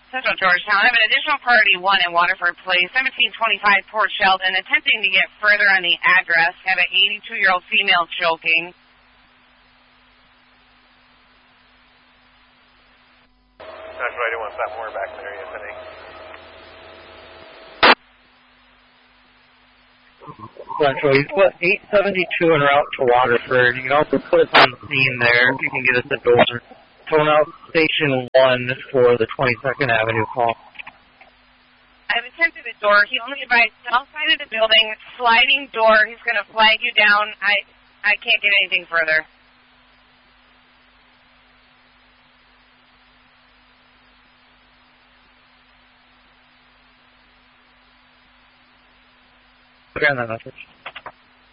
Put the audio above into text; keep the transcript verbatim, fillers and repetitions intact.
Central Georgetown. I have an additional priority one at Waterford Place, seventeen twenty-five Port Sheldon, attempting to get further on the address. Have an eighty-two-year-old female choking. Central eighty-one, stop more back in the area, ten eight. Central, you put eight seventy-two en route to Waterford. You can also put us on the scene there if you can get us a door. Tone out Station one for the twenty-second Avenue call. I've attempted the door. He only advised south side of the building, sliding door. He's going to flag you down. I I can't get anything further. Put on that message.